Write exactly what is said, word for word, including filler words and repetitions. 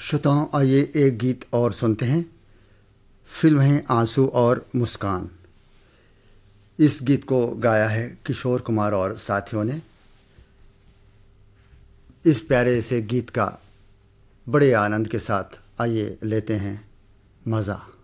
श्रोताओं, आइए एक गीत और सुनते हैं। फिल्म है आंसू और मुस्कान। इस गीत को गाया है किशोर कुमार और साथियों ने। इस प्यारे से गीत का बड़े आनंद के साथ आइए लेते हैं मज़ा।